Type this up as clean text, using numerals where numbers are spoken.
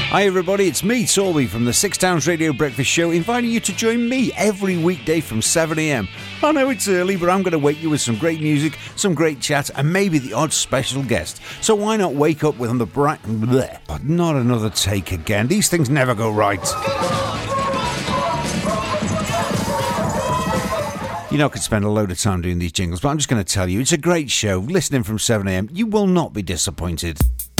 Hi everybody, it's me, Torby, from the Six Towns Radio Breakfast Show, inviting you to join me every weekday from 7am. I know it's early, but I'm going to wake you with some great music, some great chat, and maybe the odd special guest. So why not wake up with on the bright... Bleh. But not another take again. These things never go right. You know, I could spend a load of time doing these jingles, but I'm just going to tell you, it's a great show. Listening from 7am, you will not be disappointed.